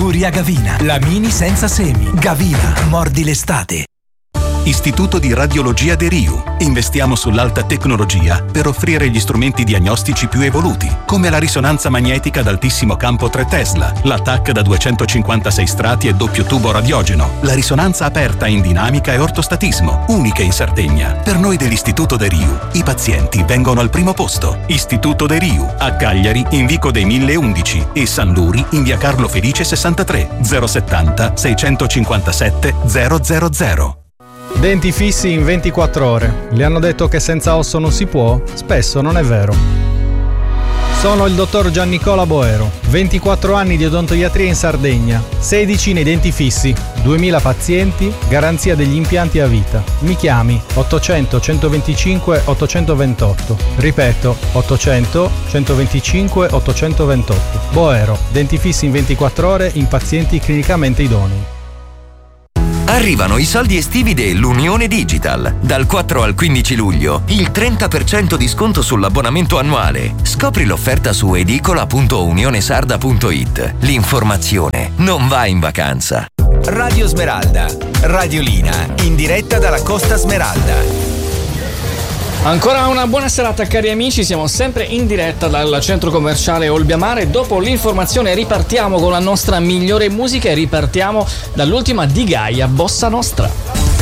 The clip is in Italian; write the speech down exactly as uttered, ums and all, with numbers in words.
Liguria Gavina, la mini senza semi. Gavina, mordi l'estate. Istituto di Radiologia De Riu. Investiamo sull'alta tecnologia per offrire gli strumenti diagnostici più evoluti, come la risonanza magnetica ad altissimo campo tre Tesla, la T A C da duecentocinquantasei strati e doppio tubo radiogeno, la risonanza aperta in dinamica e ortostatismo, uniche in Sardegna. Per noi dell'Istituto De Riu, i pazienti vengono al primo posto. Istituto De Riu, a Cagliari in Vico dei mille undici e San Luri in via Carlo Felice sessantatré, zero settanta seicentocinquantasette zero zero zero. Denti fissi in ventiquattro ore. Le hanno detto che senza osso non si può? Spesso non è vero. Sono il dottor Giannicola Boero, ventiquattro anni di odontoiatria in Sardegna, sedici nei denti fissi, duemila pazienti, garanzia degli impianti a vita. Mi chiami ottocento centoventicinque ottocentoventotto. Ripeto, ottocento centoventicinque ottocentoventotto. Boero, denti fissi in ventiquattro ore in pazienti clinicamente idonei. Arrivano i saldi estivi dell'Unione Digital. Dal quattro al quindici luglio, il trenta per cento di sconto sull'abbonamento annuale. Scopri l'offerta su edicola punto unionesarda punto it. L'informazione non va in vacanza. Radio Smeralda, radiolina, in diretta dalla Costa Smeralda. Ancora una buona serata cari amici, siamo sempre in diretta dal centro commerciale Olbiamare. Dopo l'informazione ripartiamo con la nostra migliore musica e ripartiamo dall'ultima di Gaia, Bossa Nostra.